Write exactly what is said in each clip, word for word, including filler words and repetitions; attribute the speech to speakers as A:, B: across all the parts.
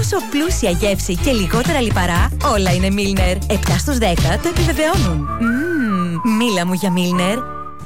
A: τόσο πλούσια γεύση και λιγότερα λιπαρά, όλα είναι Milner. επτά στους δέκα το επιβεβαιώνουν. Μμμ, μίλα μου για Milner.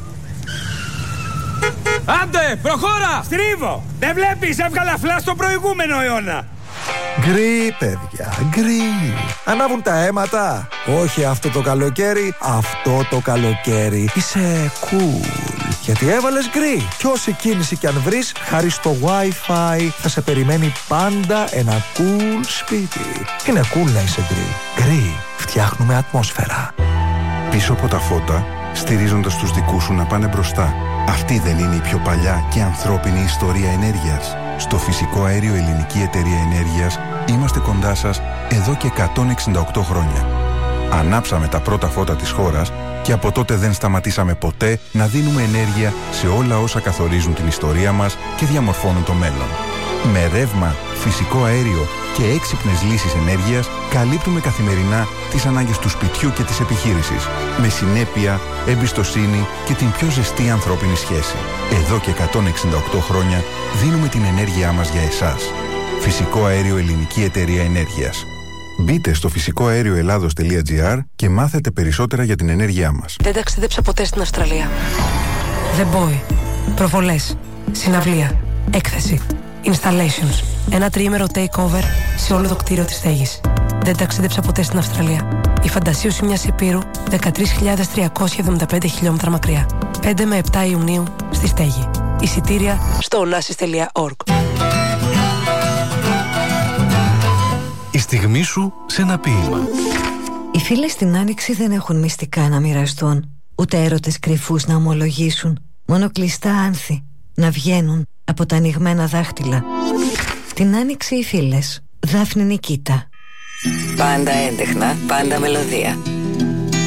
B: Άντε, προχώρα! Στρίβω! Δεν βλέπεις, έβγαλα φλα στο προηγούμενο αιώνα.
C: Γκρι, παιδιά, γκρι. Ανάβουν τα αίματα. Όχι αυτό το καλοκαίρι, αυτό το καλοκαίρι. Είσαι cool. Γιατί έβαλες γκρι. Και όση κίνηση κι αν βρεις, χάρη στο Wi-Fi θα σε περιμένει πάντα ένα cool σπίτι. Είναι cool να είσαι γκρι. Γκρι, φτιάχνουμε ατμόσφαιρα.
D: Πίσω από τα φώτα, στηρίζοντας τους δικούς σου να πάνε μπροστά. Αυτή δεν είναι η πιο παλιά και ανθρώπινη ιστορία ενέργειας? Στο Φυσικό Αέριο Ελληνική Εταιρεία Ενέργειας είμαστε κοντά σας εδώ και εκατόν εξήντα οκτώ χρόνια. Ανάψαμε τα πρώτα φώτα της χώρας και από τότε δεν σταματήσαμε ποτέ να δίνουμε ενέργεια σε όλα όσα καθορίζουν την ιστορία μας και διαμορφώνουν το μέλλον. Με ρεύμα, φυσικό αέριο και έξυπνες λύσεις ενέργειας καλύπτουμε καθημερινά τις ανάγκες του σπιτιού και της επιχείρησης. Με συνέπεια, εμπιστοσύνη και την πιο ζεστή ανθρώπινη σχέση. Εδώ και εκατόν εξήντα οκτώ χρόνια δίνουμε την ενέργειά μας για εσάς. Φυσικό Αέριο Ελληνική Εταιρεία Ενέργειας. Μπείτε στο φυσικό αέριο ελλάδος τελεία τζι άρ και μάθετε περισσότερα για την ενέργειά μας.
E: Δεν ταξίδεψα ποτέ στην Αυστραλία. The Boy. Προβολές. Συναυλία. Έκθεση. Installations. Ένα τριήμερο takeover σε όλο το κτίριο της στέγης. Δεν ταξίδεψα ποτέ στην Αυστραλία. Η φαντασίωση μιας υπήρου δεκατρείς χιλιάδες τριακόσια εβδομήντα πέντε χιλιόμετρα μακριά. πέντε με επτά Ιουνίου στη στέγη. Εισιτήρια στο onassis τελεία org.
F: Η στιγμή σου σε ένα ποίημα.
G: Οι φίλες στην Άνοιξη δεν έχουν μυστικά να μοιραστούν, ούτε έρωτες κρυφούς να ομολογήσουν. Μόνο κλειστά άνθη να βγαίνουν από τα ανοιγμένα δάχτυλα. Την Άνοιξη οι φίλες. Δάφνη Νικήτα.
H: Πάντα έντεχνα, πάντα μελωδία.